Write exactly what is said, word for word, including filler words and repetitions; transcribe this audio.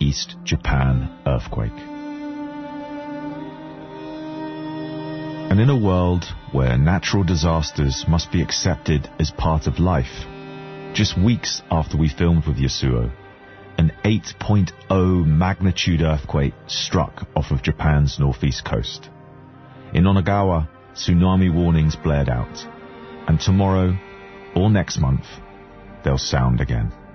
East Japan earthquake. And in a world where natural disasters must be accepted as part of life, just weeks after we filmed with Yasuo, an eight point oh magnitude earthquake struck off of Japan's northeast coast. In Onagawa, tsunami warnings blared out, and tomorrow, or next month, they'll sound again.